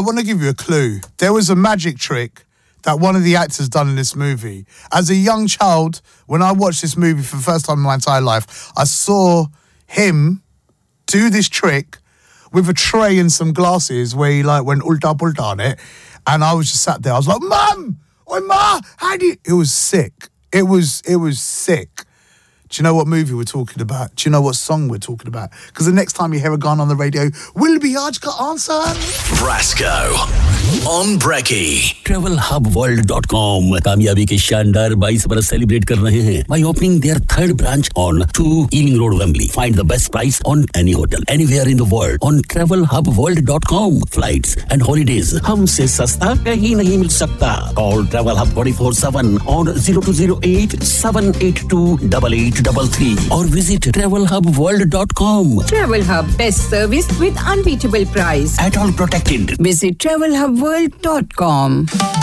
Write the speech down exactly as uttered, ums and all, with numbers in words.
want to give you a clue. There was a magic trick that one of the actors done in this movie. As a young child, when I watched this movie for the first time in my entire life, I saw him do this trick with a tray and some glasses where he like went ulta pulta on it. And I was just sat there. I was like, Mum! Oi, Ma! How do you... It was sick. It was, it was sick. Do you know what movie we're talking about? Do you know what song we're talking about? Because the next time you hear a gun on the radio, will be aaj ka answer. Brasco on Brekkie. travel hub world dot com कामयाबी के शानदार बाईस बरस celebrate कर रहे हैं by opening their third branch on two Ealing Road, Wembley. Find the best price on any hotel anywhere in the world on travel hub world dot com. Flights and holidays हमसे सस्ता कहीं नहीं मिल सकता. Call Travel Hub twenty-four seven on zero two zero eight seven eight two eight eight three three or visit travel hub world dot com. Travel Hub, best service with unbeatable price. At all protected. Visit travel hub world dot com.